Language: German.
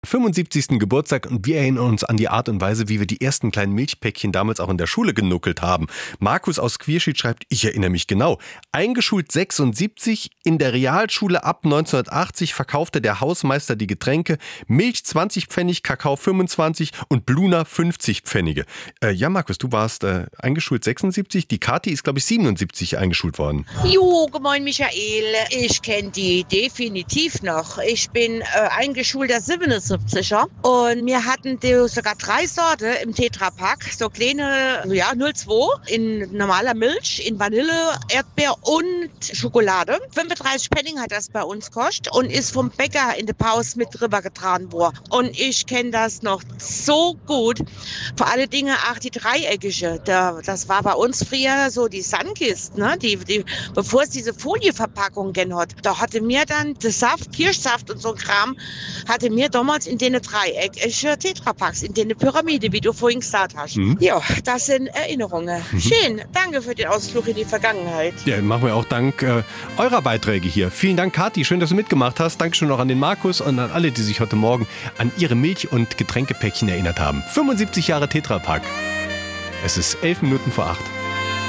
75. Geburtstag und wir erinnern uns an die Art und Weise, wie wir die ersten kleinen Milchpäckchen damals auch in der Schule genuckelt haben. Markus aus Quierschied schreibt, ich erinnere mich genau. Eingeschult 76, in der Realschule ab 1980 verkaufte der Hausmeister die Getränke, Milch 20 Pfennig, Kakao 25 und Bluna 50 Pfennige. Ja, Markus, du warst eingeschult 76, die Kathi ist, glaube ich, 77 eingeschult worden. Jo, moin Michael, ich kenne die definitiv noch. Ich bin eingeschulter 77er und wir hatten sogar 3 Sorten im Tetrapack, so kleine, 02 in normaler Milch, in Vanille, Erdbeer und Schokolade. 35 Pfennig hat das bei uns gekostet und ist vom Bäcker in der Pause mit drüber getragen worden. Und ich kenne das noch so gut. Vor allen Dingen auch die dreieckige. Das war bei uns früher so die Sunkist, ne? Bevor es diese Folieverpackung gegeben hat. Da hatte mir dann der Saft, Kirschsaft und so ein Kram, hatte mir damals in den dreieckigen Tetrapacks, in den Pyramide, wie du vorhin gesagt hast. Ja, das sind Erinnerungen. Schön, danke für den Ausflug in die Vergangenheit. Ja, machen wir auch dank eurer Beiträge hier. Vielen Dank, Kathi, schön, dass du mitgemacht hast. Dankeschön auch an den Markus und an alle, die sich heute Morgen an ihre Milch- und Getränkepäckchen erinnert haben. 75 Jahre Tetrapack. Es ist 11 Minuten vor 8.